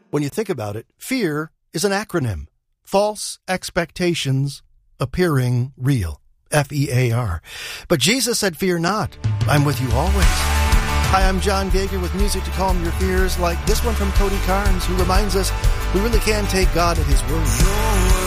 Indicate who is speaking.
Speaker 1: When you think about it, fear is an acronym. False expectations appearing real. F-E-A-R. But Jesus said, fear not. I'm with you always. Hi, I'm John Gager with music to calm your fears, like this one from Cody Carnes, who reminds us we really can take God at His word.